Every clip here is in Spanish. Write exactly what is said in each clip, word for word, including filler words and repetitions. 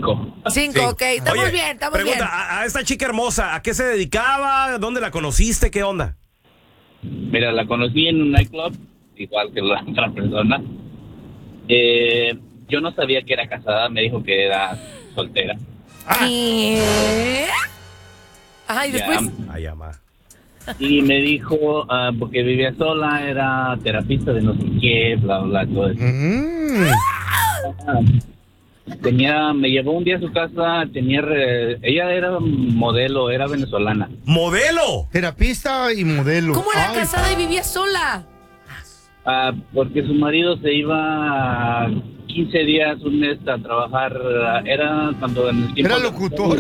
cinco. Cinco, Sí. ok. Estamos Oye, bien, estamos pregunta, bien. A, a esta chica hermosa, ¿a qué se dedicaba? ¿Dónde la conociste? ¿Qué onda? Mira, la conocí en un nightclub, igual que la otra persona. Eh, yo no sabía que era casada, me dijo que era soltera. ¿Qué? Ajá, y Ya. después. Ay, ama. Y me dijo, ah, porque vivía sola, era terapista de no sé qué, bla, bla, todo eso. Mm. Ah, Tenía, me llevó un día a su casa, tenía, re- ella era modelo, era venezolana. ¡Modelo! Terapista y modelo. ¿Cómo era Ay, casada y vivía sola? Ah, porque su marido se iba quince días, un mes a trabajar, ah, era cuando en el tiempo... Era de- locutor.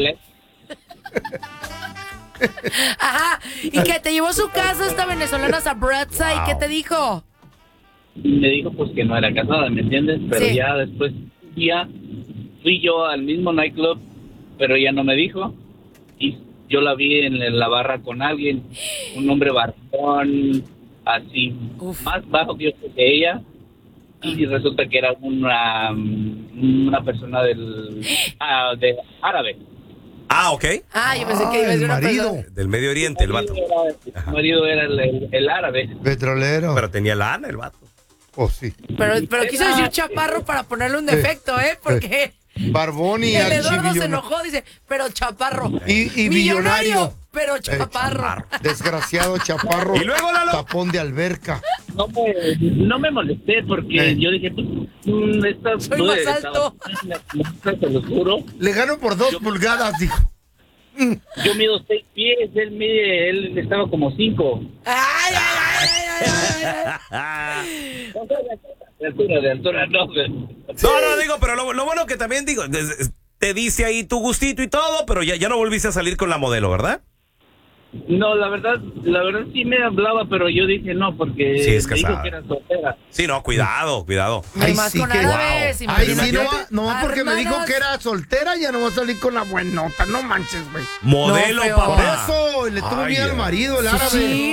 Ajá. ¿Y que te llevó a su casa esta venezolana Sabratza? ¿Y qué te dijo? Me dijo pues que no era casada, ¿me entiendes? Pero Sí. ya después, un día, fui yo al mismo nightclub, pero ella no me dijo. Y yo la vi en, en la barra con alguien, un hombre barbón, así, Uf. más bajo que yo que ella. Y resulta que era una, una persona del ah, de árabe. Ah, ok. Ah, yo pensé que iba a el decir una marido. persona. Del Medio Oriente, el vato. Su marido era el, el- el árabe. Petrolero. Pero tenía lana el vato. Oh, sí. Pero, pero quiso decir chaparro para ponerle un defecto, ¿eh? Porque Barbón y el Eduardo se archibillonario. enojó, dice, pero chaparro. Y, y billonario. pero Eh, chaparro. Desgraciado chaparro. ¿Y luego, Lalo? Tapón de alberca. No me, no me molesté porque Eh. yo dije, pues, mm, esta Soy dude más estaba- alto. se lo juro. Le gano por dos pulgadas, dijo. Yo mido seis pies, él mide, él estaba como cinco. Ay, ay, ay, ay, ay, ay. De altura, de altura, no. de- No, no, digo, pero lo, lo bueno que también, digo, des- te dice ahí tu gustito y todo, pero ya, ya no volviste a salir con la modelo, ¿verdad? No, la verdad, la verdad sí me hablaba, pero yo dije no, porque Sí, es me dijo casada. que era soltera. Sí, no, cuidado, cuidado. No hay Ay, más sí con que- árabes. Ay, sí, no, imagínate. no, porque me dijo Hermanas. que era soltera, ya no va a salir con la buenota. No manches, güey. Modelo, No, feo. Por papá. eso, le tuvo Ay, miedo al ay. marido, el árabe. Sí,